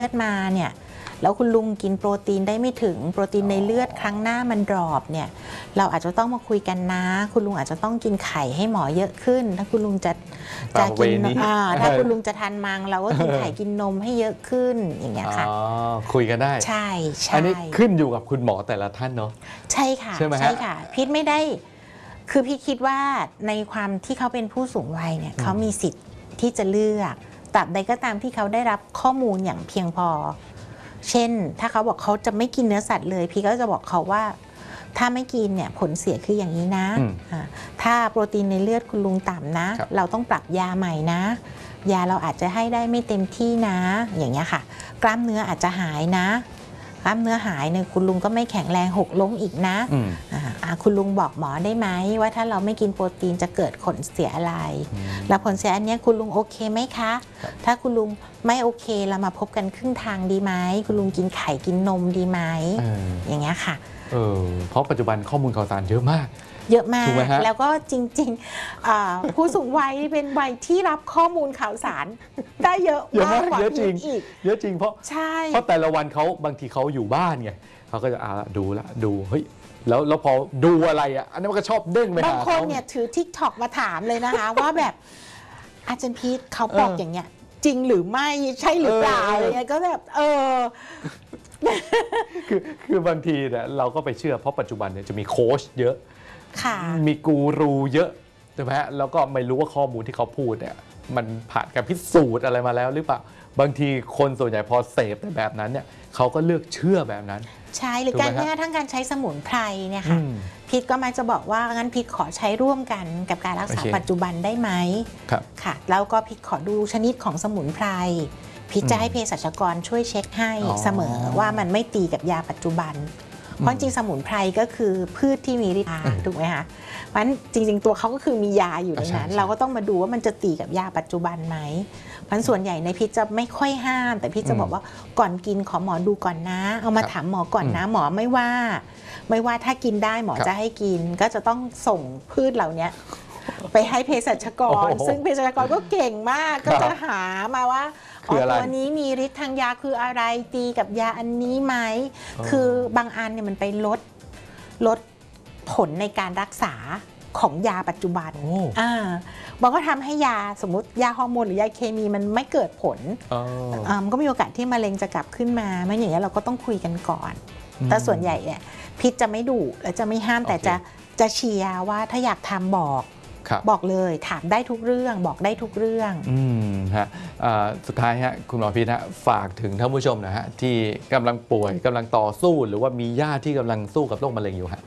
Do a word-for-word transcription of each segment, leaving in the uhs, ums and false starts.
เลือดมาเนี่ยแล้วคุณลุงกินโปรตีนได้ไม่ถึงโปรตีนในเลือดครั้งหน้ามันดรอปเนี่ยเราอาจจะต้องมาคุยกันนะคุณลุงอาจจะต้องกินไข่ให้หมอเยอะขึ้นถ้าคุณลุงจะจะกินถ้าคุณลุงจะทานมังเราก็กินไข่กินนมให้เยอะขึ้นอย่างเงี้ยค่ะคุยกันได้ใช่ใช่อันนี้ขึ้นอยู่กับคุณหมอแต่ละท่านเนาะใช่ค่ะใช่ไหมใช่ค่ะพิษไม่ได้คือพี่คิดว่าในความที่เขาเป็นผู้สูงวัยเนี่ยเขามีสิทธิ์ที่จะเลือกตราบใดก็ตามที่เขาได้รับข้อมูลอย่างเพียงพอเช่นถ้าเขาบอกเขาจะไม่กินเนื้อสัตว์เลยพี่ก็จะบอกเขาว่าถ้าไม่กินเนี่ยผลเสียคืออย่างนี้นะถ้าโปรตีนในเลือดคุณลุงต่ำนะเราต้องปรับยาใหม่นะยาเราอาจจะให้ได้ไม่เต็มที่นะอย่างเงี้ยค่ะกล้ามเนื้ออาจจะหายนะกล้ามเนื้อหายเนี่ยคุณลุงก็ไม่แข็งแรงหกล้มอีกนะคุณลุงบอกหมอได้ไหมว่าถ้าเราไม่กินโปรตีนจะเกิดผลเสียอะไรแล้วผลเสียอันนี้คุณลุงโอเคไหมคะถ้าคุณลุงไม่โอเคเรามาพบกันครึ่งทางดีไหมคุณลุงกินไข่กินนมดีไหมอย่างเงี้ยค่ะเออเพราะปัจจุบันข้อมูลข่าวสารเยอะมากเยอะมากแล้วก็จริงๆผู้สูงวัยเป็นวัยที่รับข้อมูลข่าวสารได้เยอะมากเยอะจริงเยอะจริงเพราะใช่เพราะแต่ละวันเขาบางทีเขาอยู่บ้านไงเขาก็จะอ่าดูละดูเฮ้ยแล้วแล้วพอดูอะไรอ่ะอันนี้มันก็ชอบเด้งไปหาบางคนเนี่ยถือ ทิกต็อก มาถามเลยนะคะว่าแบบอาจารย์พีทเขาบอกอย่างเงี้ยจริงหรือไม่ใช่หรือเปล่าอะไรเงี้ยก็แบบเออคือคือบางทีเนี่ยเราก็ไปเชื่อเพราะปัจจุบันเนี่ยจะมีโค้ชเยอะมีกูรูเยอะใช่ไหมฮะแล้วก็ไม่รู้ว่าข้อมูลที่เขาพูดเนี่ยมันผ่านการพิสูจน์อะไรมาแล้วหรือเปล่าบางทีคนส่วนใหญ่พอเสพแบบนั้นเนี่ยเขาก็เลือกเชื่อแบบนั้นใช่หรือการแม้กระทั่งการใช้สมุนไพรเนี่ยค่ะพิษก็มักจะบอกว่างั้นพิษขอใช้ร่วมกันกับการรักษาปัจจุบันได้ไหมค่ะแล้วก็พิษขอดูชนิดของสมุนไพรพิษจะให้เภสัชกรช่วยเช็คให้เสมอว่ามันไม่ตีกับยาปัจจุบันเพราะจริงสมุนไพรก็คือพืชที่มีฤทธิ์ถูกไหมคะเพราะฉะนั้นจริงๆตัวเขาก็คือมียาอยู่ในนั้นเราก็ต้องมาดูว่ามันจะตีกับยาปัจจุบันไหมเพราะส่วนใหญ่ในพิษจะไม่ค่อยห้ามแต่พิษจะบอกว่าก่อนกินขอหมอดูก่อนนะเอามาถามหมอก่อนนะหมอไม่ว่าไม่ว่าถ้ากินได้หมอจะให้กินก็จะต้องส่งพืชเหล่านี้ไปให้เภสัชกรซึ่งเภสัชกรก็เก่งมากก็จะหามาว่าอ๋อตัวนี้มีฤทธิ์ทางยาคืออะไรตีกับยาอันนี้ไหมคือบางอันเนี่ยมันไปลดลดผลในการรักษาของยาปัจจุบันอ่ามันก็ทำให้ยาสมมติยาฮอร์โมนหรือยาเคมีมันไม่เกิดผลมันก็มีโอกาสที่มะเร็งจะกลับขึ้นมาไม่อย่างนี้เราก็ต้องคุยกันก่อนแต่ส่วนใหญ่เนี่ยพิษจะไม่ดุและจะไม่ห้ามแต่จะจะเชียร์ว่าถ้าอยากทำบอกบอกเลยถามได้ทุกเรื่องบอกได้ทุกเรื่องอืมฮะสุดท้ายฮะคุณหมอพีทฮะฝากถึงท่านผู้ชมนะฮะที่กำลังป่วยกำลังต่อสู้หรือว่ามีญาติที่กำลังสู้กับโรคมะเร็งอยู่ฮะ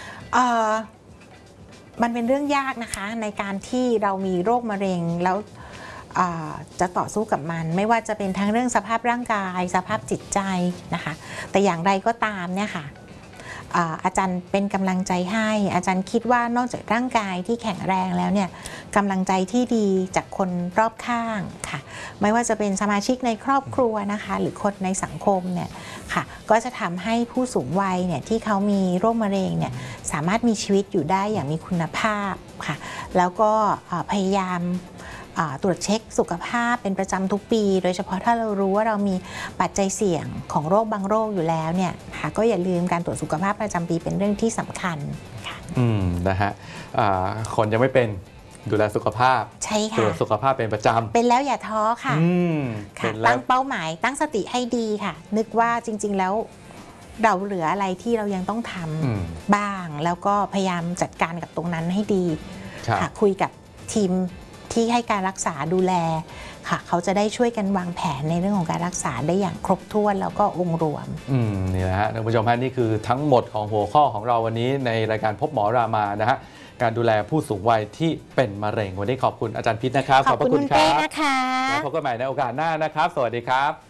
มันเป็นเรื่องยากนะคะในการที่เรามีโรคมะเร็งแล้วจะต่อสู้กับมันไม่ว่าจะเป็นทั้งเรื่องสภาพร่างกายสภาพจิตใจนะคะแต่อย่างไรก็ตามเนี่ยค่ะอาจารย์เป็นกำลังใจให้อาจารย์คิดว่านอกจากร่างกายที่แข็งแรงแล้วเนี่ยกำลังใจที่ดีจากคนรอบข้างค่ะไม่ว่าจะเป็นสมาชิกในครอบครัวนะคะหรือคนในสังคมเนี่ยค่ะก็จะทำให้ผู้สูงวัยเนี่ยที่เขามีโรคมะเร็งเนี่ยสามารถมีชีวิตอยู่ได้อย่างมีคุณภาพค่ะแล้วก็พยายามตรวจเช็คสุขภาพเป็นประจำทุกปีโดยเฉพาะถ้าเรารู้ว่าเรามีปัจจัยเสี่ยงของโรคบางโรคอยู่แล้วเนี่ยค่ะก็อย่าลืมการตรวจสุขภาพประจำปีเป็นเรื่องที่สำคัญค่ะอืมนะฮะคนยังไม่เป็นดูแลสุขภาพใช่ค่ะตรวจสุขภาพเป็นประจำเป็นแล้วอย่าท้อค่ะค่ะตั้งเป้าหมายตั้งสติให้ดีค่ะนึกว่าจริงๆแล้วเราเหลืออะไรที่เรายังต้องทำบ้างแล้วก็พยายามจัดการกับตรงนั้นให้ดีค่ะคุยกับทีมที่ให้การรักษาดูแลค่ะเขาจะได้ช่วยกันวางแผนในเรื่องของการรักษาได้อย่างครบถ้วนแล้วก็องค์รวมอืมนี่นะฮะท่านผู้ชมฮะนี่คือทั้งหมดของหัวข้อของเราวันนี้ในรายการพบหมอรามานะฮะการดูแลผู้สูงวัยที่เป็นมะเร็งวันนี้ขอบคุณอาจารย์พิษนะครับขอบคุณค่ะนะคะแล้วพบกันใหม่ในโอกาสหน้านะครับสวัสดีครับ